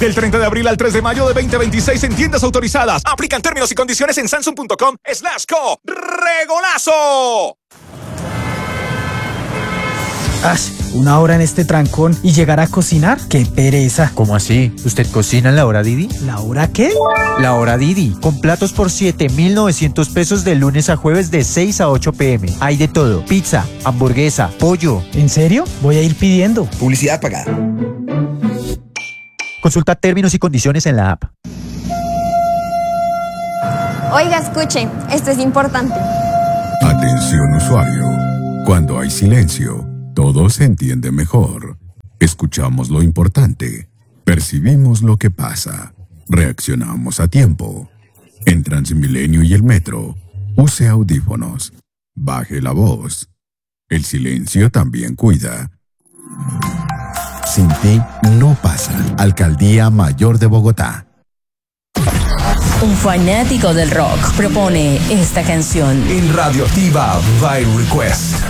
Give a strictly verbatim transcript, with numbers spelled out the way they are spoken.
Del treinta de abril al tres de mayo de veinte veintiséis en tiendas autorizadas. Aplican términos y condiciones en samsung punto com slash co. ¡Regolazo! ¡Ah! Una hora en este trancón y llegar a cocinar, ¡qué pereza! ¿Cómo así? ¿Usted cocina en la hora Didi? ¿La hora qué? La hora Didi, con platos por siete mil novecientos pesos de lunes a jueves de seis a ocho pm. Hay de todo: pizza, hamburguesa, pollo. ¿En serio? Voy a ir pidiendo. Publicidad pagada. Consulta términos y condiciones en la app. Oiga, escuche, esto es importante. Atención usuario. Cuando hay silencio, todo se entiende mejor. Escuchamos lo importante. Percibimos lo que pasa. Reaccionamos a tiempo. En Transmilenio y el metro, use audífonos. Baje la voz. El silencio también cuida. Sin ti no pasa. Alcaldía Mayor de Bogotá. Un fanático del rock propone esta canción en Radioactiva by Request.